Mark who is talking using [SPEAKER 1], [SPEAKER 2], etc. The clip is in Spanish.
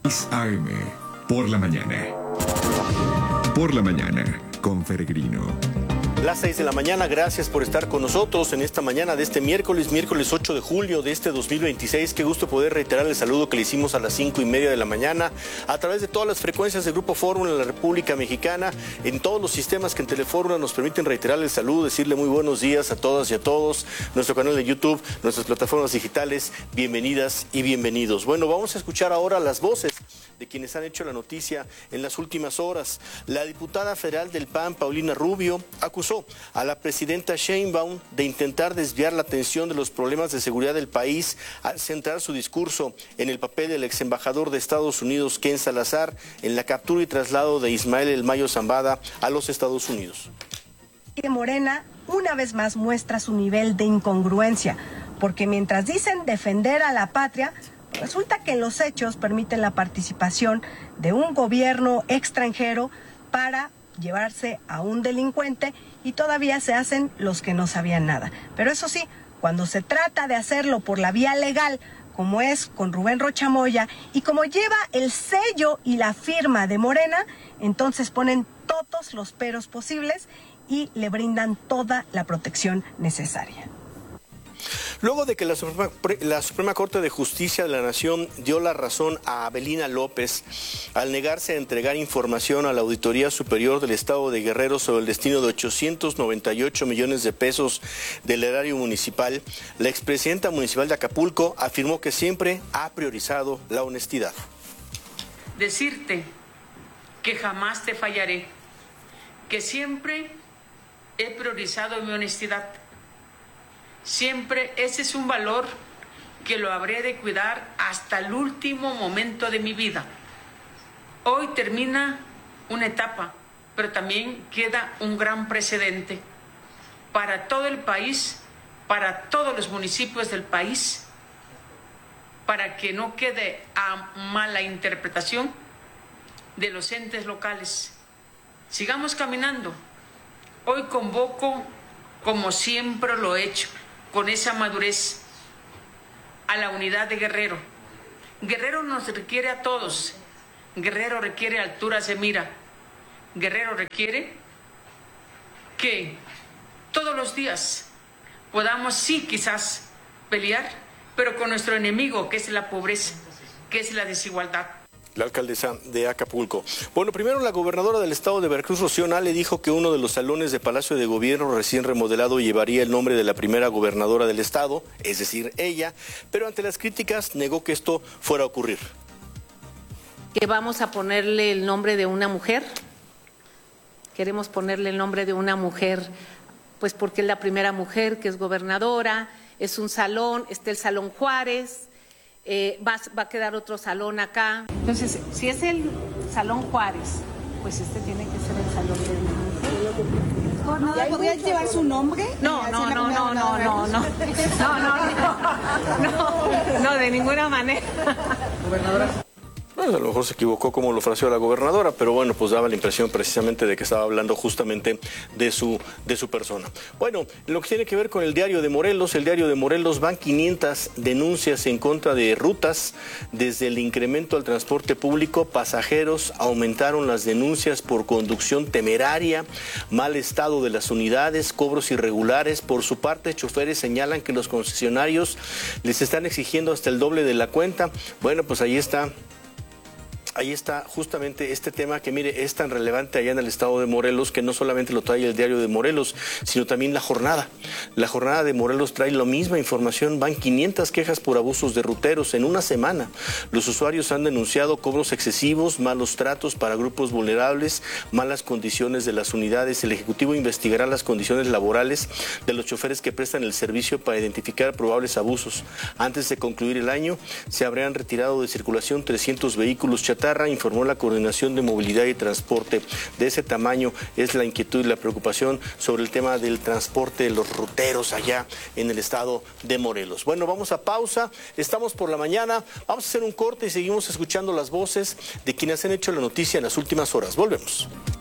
[SPEAKER 1] AM, por la mañana. Por la mañana, con Peregrino.
[SPEAKER 2] Las 6 de la mañana, gracias por estar con nosotros en esta mañana de este miércoles 8 de julio de este 2026. Qué gusto poder reiterar el saludo que le hicimos a las 5:30 de la mañana a través de todas las frecuencias del Grupo Fórmula en la República Mexicana, en todos los sistemas que en Telefórmula nos permiten reiterar el saludo, decirle muy buenos días a todas y a todos, nuestro canal de YouTube, nuestras plataformas digitales, bienvenidas y bienvenidos. Bueno, vamos a escuchar ahora las voces de quienes han hecho la noticia en las últimas horas. La diputada federal del PAN, Paulina Rubio, acusó a la presidenta Sheinbaum de intentar desviar la atención de los problemas de seguridad del país al centrar su discurso en el papel del ex embajador de Estados Unidos, Ken Salazar, en la captura y traslado de Ismael El Mayo Zambada a los Estados Unidos.
[SPEAKER 3] Que Morena una vez más muestra su nivel de incongruencia, porque mientras dicen defender a la patria, resulta que en los hechos permiten la participación de un gobierno extranjero para llevarse a un delincuente y todavía se hacen los que no sabían nada. Pero eso sí, cuando se trata de hacerlo por la vía legal, como es con Rubén Rocha Moya, y como lleva el sello y la firma de Morena, entonces ponen todos los peros posibles y le brindan toda la protección necesaria.
[SPEAKER 2] Luego de que la Suprema Corte de Justicia de la Nación dio la razón a Abelina López al negarse a entregar información a la Auditoría Superior del Estado de Guerrero sobre el destino de 898 millones de pesos del erario municipal, la expresidenta municipal de Acapulco afirmó que siempre ha priorizado la honestidad.
[SPEAKER 4] Decirte que jamás te fallaré, que siempre he priorizado mi honestidad. Siempre ese es un valor que lo habré de cuidar hasta el último momento de mi vida. Hoy termina una etapa, pero también queda un gran precedente para todo el país, para todos los municipios del país, para que no quede a mala interpretación de los entes locales. Sigamos caminando. Hoy convoco, como siempre lo he hecho, con esa madurez, a la unidad de Guerrero. Guerrero nos requiere a todos. Guerrero requiere alturas de mira. Guerrero requiere que todos los días podamos, sí, quizás pelear, pero con nuestro enemigo, que es la pobreza, que es la desigualdad.
[SPEAKER 2] La alcaldesa de Acapulco. Bueno, primero la gobernadora del estado de Veracruz, Rocío Nale, dijo que uno de los salones de Palacio de Gobierno recién remodelado llevaría el nombre de la primera gobernadora del estado, es decir, ella, pero ante las críticas negó que esto fuera a ocurrir.
[SPEAKER 5] Que vamos a ponerle el nombre de una mujer. Queremos ponerle el nombre de una mujer, pues porque es la primera mujer que es gobernadora, es un salón, está el Salón Juárez. Va a quedar otro salón acá. Entonces, si es el Salón Juárez, pues este tiene que ser el salón de mujer.
[SPEAKER 6] ¿Podría llevar su nombre?
[SPEAKER 5] No, de ninguna manera.
[SPEAKER 2] Gobernadora. Bueno, a lo mejor se equivocó como lo fraseó la gobernadora, pero bueno, pues daba la impresión precisamente de que estaba hablando justamente de su persona. Bueno, lo que tiene que ver con el Diario de Morelos van 500 denuncias en contra de rutas. Desde el incremento al transporte público, pasajeros aumentaron las denuncias por conducción temeraria, mal estado de las unidades, cobros irregulares. Por su parte, choferes señalan que los concesionarios les están exigiendo hasta el doble de la cuenta. Bueno, pues ahí está justamente este tema que, mire, es tan relevante allá en el estado de Morelos que no solamente lo trae el Diario de Morelos, sino también La Jornada. La Jornada de Morelos trae la misma información. Van 500 quejas por abusos de ruteros en una semana. Los usuarios han denunciado cobros excesivos, malos tratos para grupos vulnerables, malas condiciones de las unidades. El Ejecutivo investigará las condiciones laborales de los choferes que prestan el servicio para identificar probables abusos. Antes de concluir el año, se habrían retirado de circulación 300 vehículos chatarra, informó la Coordinación de Movilidad y Transporte. De ese tamaño es la inquietud y la preocupación sobre el tema del transporte de los ruteros allá en el estado de Morelos. Bueno, vamos a pausa, estamos por la mañana, vamos a hacer un corte y seguimos escuchando las voces de quienes han hecho la noticia en las últimas horas. Volvemos.